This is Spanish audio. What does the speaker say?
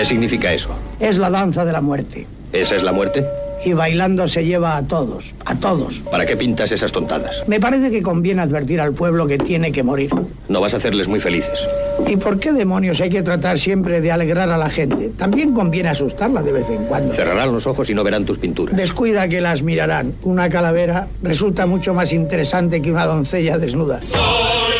significa eso? Es la danza de la muerte. ¿Esa es la muerte? Y bailando se lleva a todos, a todos. ¿Para qué pintas esas tontadas? Me parece que conviene advertir al pueblo que tiene que morir. No vas a hacerles muy felices. ¿Y por qué demonios hay que tratar siempre de alegrar a la gente? También conviene asustarla de vez en cuando. Cerrarán los ojos y no verán tus pinturas. Descuida que las mirarán. Una calavera resulta mucho más interesante que una doncella desnuda.